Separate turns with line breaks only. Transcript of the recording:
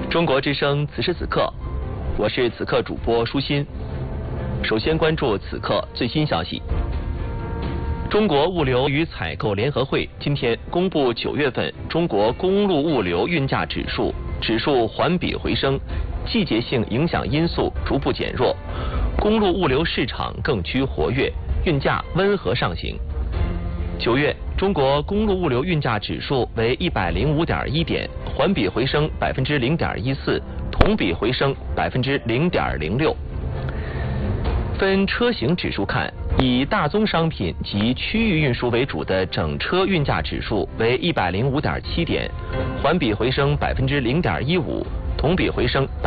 中国之声此时此刻，我是此刻主播舒心。首先关注此刻最新消息。中国物流与采购联合会今天公布9月份中国公路物流运价指数，指数环比回升，季节性影响因素逐步减弱，公路物流市场更趋活跃，运价温和上行。9月，中国公路物流运价指数为105.1点，环比回升0.14%，同比回升0.06%。分车型指数看，以大宗商品及区域运输为主的整车运价指数为105.7点，环比回升0.15%，同比回升